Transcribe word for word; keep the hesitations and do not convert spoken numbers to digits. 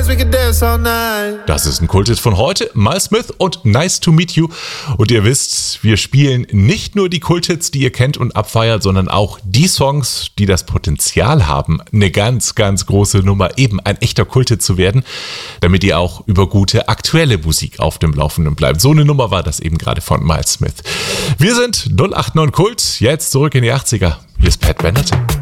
we could dance all night. Das ist ein Kulthit von heute, Miles Smith und Nice to Meet You. Und ihr wisst, wir spielen nicht nur die Kulthits, die ihr kennt und abfeiert, sondern auch die Songs, die das Potenzial haben, eine ganz, ganz große Nummer, eben ein echter Kulthit zu werden, damit ihr auch über gute aktuelle Musik auf dem Laufenden bleibt. So eine Nummer war das eben gerade von Miles Smith. Wir sind null acht neun Kult, jetzt zurück in die achtziger. Hier ist Pat Benatar.